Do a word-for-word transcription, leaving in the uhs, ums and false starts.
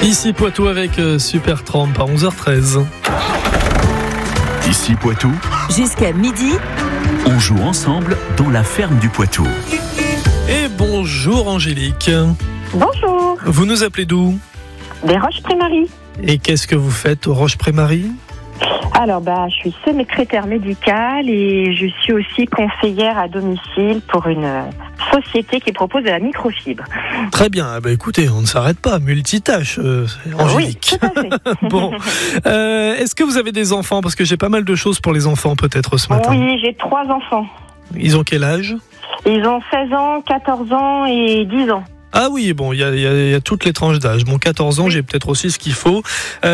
Ici Poitou avec euh, Supertramp à onze heures treize. Ici Poitou, jusqu'à midi, on joue ensemble dans la ferme du Poitou. Et bonjour Angélique. Bonjour, Vous nous appelez d'où? des Roches-Pré-Marie. Et qu'est-ce que vous faites au Roches-Pré-Marie? Alors, bah, je suis secrétaire médicale et je suis aussi conseillère à domicile pour une euh, société qui propose de la microfibre. Très bien, ah bah écoutez, on ne s'arrête pas, multitâche, euh, Angélique. Oui, tout à fait. Bon, euh, est-ce que vous avez des enfants? Parce que j'ai pas mal de choses pour les enfants peut-être ce matin. Oui, j'ai trois enfants. Ils ont quel âge? Ils ont seize ans, quatorze ans et dix ans. Ah oui, bon, il y a, y a- y a toutes les tranches d'âge. Bon, quatorze ans, j'ai peut-être aussi ce qu'il faut. Euh,